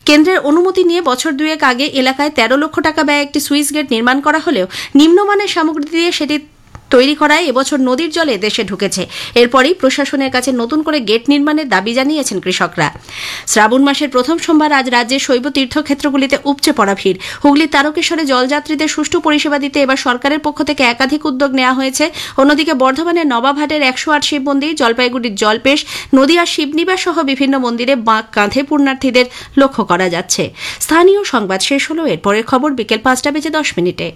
কেন্দ্রের অনুমতি নিয়ে বছর দুয়েক আগে এলাকায় 13 লক্ষ টাকা ব্যয়ে একটি সুইচ গেট নির্মাণ করা হলেও নিম্নমানের সামগ্রী দিয়ে সেটি তৈরি করায় এবছর নদীর জলে দেশে ঢুকেছে। এরপরই প্রশাসনের কাছে নতুন করে গেট নির্মাণের দাবি জানিয়েছেন কৃষকরা। শ্রাবণ মাসের প্রথম সোমবার আজ রাজ্যের শৈব তীর্থক্ষেত্রগুলিতে উপচে পড়া ভিড়। হুগলির তারকেশ্বরে জলযাত্রীদের সুষ্ঠু পরিষেবা দিতে এবার সরকারের পক্ষ থেকে একাধিক উদ্যোগ নেওয়া হয়েছে। অন্যদিকে বর্ধমানের নবাবহাটের 108 শিব মন্দির, জলপাইগুড়ির জলপেশ, নদিয়ার শিবনিবাস সহ বিভিন্ন মন্দিরে বাঁক কাঁধে পুণ্যার্থীদের লক্ষ্য করা যাচ্ছে। স্থানীয় সংবাদ শেষ হল। এরপরের খবর বিকেল 5:10।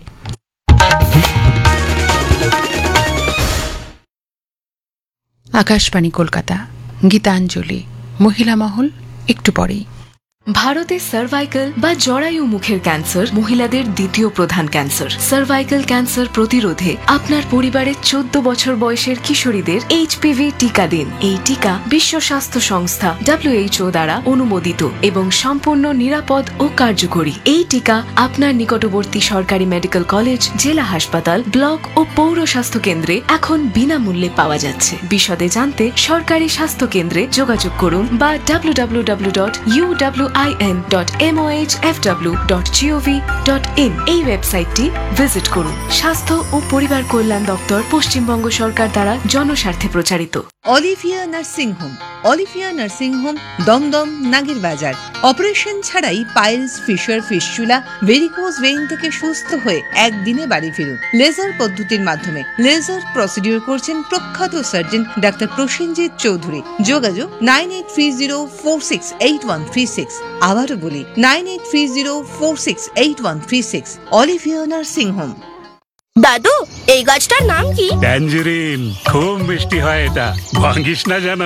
আকাশবাণী কলকাতা, গীতাঞ্জলি, মহিলা মহল একটু পরেই। ভারতে সার্ভাইকাল বা জরায়ু মুখের ক্যান্সার মহিলাদের দ্বিতীয় প্রধান ক্যান্সার। সার্ভাইকাল ক্যান্সার প্রতিরোধে আপনার পরিবারের 14 বছর বয়সের কিশোরীদের HPV টিকা দিন। এই টিকা বিশ্ব স্বাস্থ্য সংস্থা WHO দ্বারা অনুমোদিত এবং সম্পূর্ণ নিরাপদ ও কার্যকরী। এই টিকা আপনার নিকটবর্তী সরকারি মেডিকেল কলেজ, জেলা হাসপাতাল, ব্লক ও পৌর স্বাস্থ্য কেন্দ্রে এখন বিনামূল্যে পাওয়া যাচ্ছে। বিশদে জানতে সরকারি স্বাস্থ্য কেন্দ্রে যোগাযোগ করুন বা www.uwin.mohfw.gov.in এই ওয়েবসাইটটি ভিজিট করুন। স্বাস্থ্য ও পরিবার কল্যাণ দপ্তর, পশ্চিমবঙ্গ সরকার দ্বারা জনস্বার্থে প্রচারিত। Olivia nursing home. Olivia nursing home, Dumdum, নাগের বাজার। অপারেশন ছাড়াই piles, fisher, fistula, varicose vein থেকে সুস্থ হয়ে একদিনে বাড়ি ফিরুন লেজার পদ্ধতির মাধ্যমে। লেজার প্রসিডিউর করছেন প্রখ্যাত সার্জন ডাক্তার প্রসেনজিৎ চৌধুরী। যোগাযোগ 9830468136। আবারও বলি 9830468136। Olivia nursing home. দাদু, এই গাছটার নাম কি? ট্যাঞ্জেরিন। খুব মিষ্টি হয় এটা, ভাঙিস না জানো।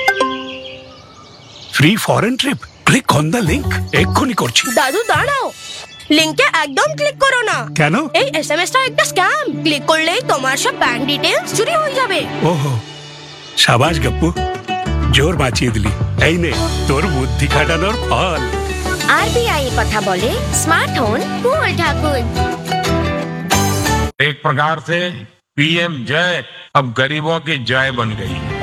Free foreign trip, click on the link. এক্ষুনি করছি। দাদু দাঁড়াও, লিংকে একদম ক্লিক করো না। কেন? এই এসএমএসটা একটা স্ক্যাম। ক্লিক করলেই তোমার সব ব্যাংক ডিটেইলস চুরি হয়ে যাবে। ওহো, সাবাস গপ্পু, জোর বাঁচিয়ে দিলি। এই নে তোর বুদ্ধি খাটানোর ফল। आरबीआई কথা বলে, স্মার্ট হন, কুল ঠাকুর। एक प्रकार से पीएम जय अब गरीबों की जय बन गई है।